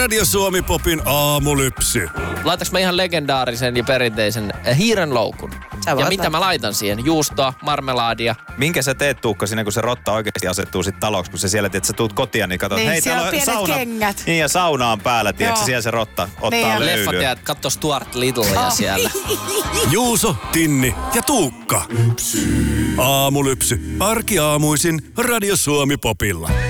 Radio Suomi Popin aamulypsy. Laitaks mä ihan legendaarisen ja perinteisen hiirenloukun? Ja mitä mä laitan siihen? Juustoa, marmelaadia. Minkä sä teet, Tuukka, siinä kun se rotta oikeasti asettuu sit taloksi, kun sä siellä, että sä tuut kotia, niin katsot, Niin, hei, siellä täällä on on pienet sauna. kengät. Niin, ja sauna on päällä, tiedätkö, siellä se rotta ottaa löylyä. Leffat kattoo Stuart Littlea siellä. Juuso, Tinni ja Tuukka. Aamulypsy. Arkiaamuisin Radio Suomi Popilla.